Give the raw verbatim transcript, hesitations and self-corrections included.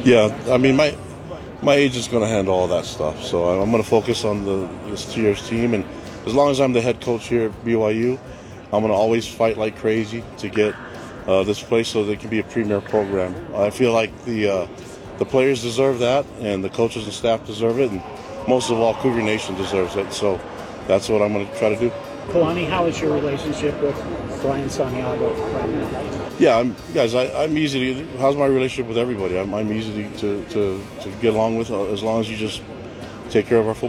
Yeah, I mean, my my agent's going to handle all that stuff. So I'm going to focus on the this year's team, and as long as I'm the head coach here at B Y U, I'm going to always fight like crazy to get uh, this place so that it can be a premier program. I feel like the uh, the players deserve that, and the coaches and staff deserve it, and most of all, Cougar Nation deserves it. So that's what I'm going to try to do. Kalani, how is your relationship with Brian Santiago right now? Yeah, I'm, guys, I, I'm easy to. How's my relationship with everybody? I'm, I'm easy to, to, to get along with, uh, as long as you just take care of our football.